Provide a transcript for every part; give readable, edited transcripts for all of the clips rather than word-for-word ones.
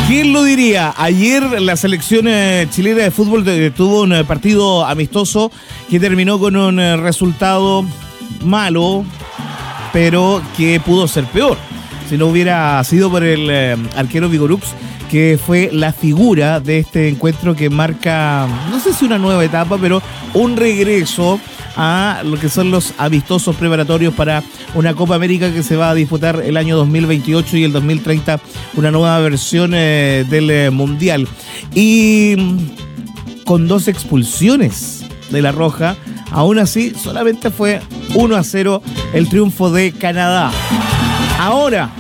¿Quién lo diría? Ayer la selección chilena de fútbol tuvo un partido amistoso que terminó con un resultado malo, pero que pudo ser peor. Si no hubiera sido por el arquero Vigorux, que fue la figura de este encuentro que marca, no sé si una nueva etapa, pero un regreso a lo que son los amistosos preparatorios para una Copa América que se va a disputar el año 2028 y el 2030, una nueva versión del Mundial. Y con 2 expulsiones de La Roja, aún así solamente fue 1-0 el triunfo de Canadá. Ahora,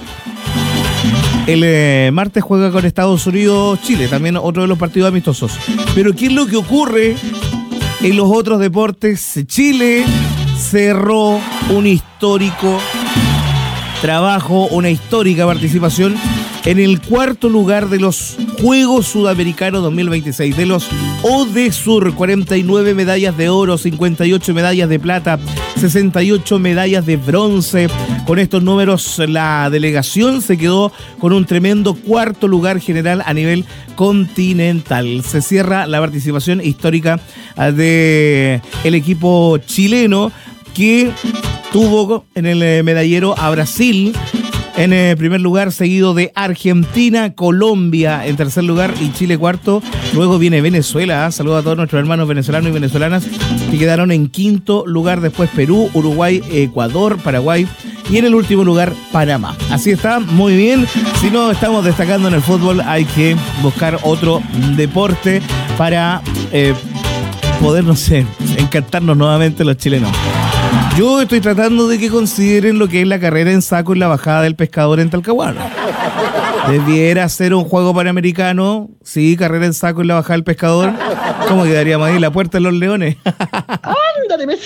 el martes juega con Estados Unidos Chile, también otro de los partidos amistosos. Pero ¿qué es lo que ocurre en los otros deportes? Chile cerró un histórico trabajo, una histórica participación en el 4º lugar de los Juegos Sudamericanos 2026. De los ODESUR, 49 medallas de oro, 58 medallas de plata, 68 medallas de bronce. Con estos números, la delegación se quedó con un tremendo 4º lugar general a nivel continental. Se cierra la participación histórica de el equipo chileno, que tuvo en el medallero a Brasil en el primer lugar, seguido de Argentina, Colombia en tercer lugar y Chile cuarto. Luego viene Venezuela. Saludos a todos nuestros hermanos venezolanos y venezolanas que quedaron en quinto lugar. Después Perú, Uruguay, Ecuador, Paraguay y en el último lugar Panamá. Así está, muy bien. Si no estamos destacando en el fútbol, hay que buscar otro deporte para poder, no sé, encantarnos nuevamente los chilenos. Yo estoy tratando de que consideren lo que es la carrera en saco en la bajada del Pescador en Talcahuano. Debiera ser un juego panamericano. Sí, carrera en saco en la bajada del Pescador. ¿Cómo quedaríamos ahí? La Puerta de los Leones. Ándale,